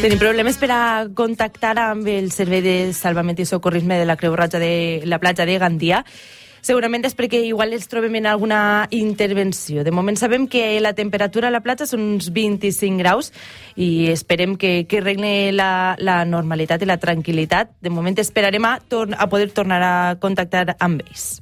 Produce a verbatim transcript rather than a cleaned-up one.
Tenim problemes per a contactar amb el Servei de Salvament i Socorrisme de la Creu Roja de la platja de Gandia. Segurament és perquè igual els trobem en alguna intervenció. De moment sabem que la temperatura a la platja són uns vint-i-cinc graus i esperem que, que regne la, la normalitat i la tranquil·litat. De moment esperarem a, tor- a poder tornar a contactar amb ells.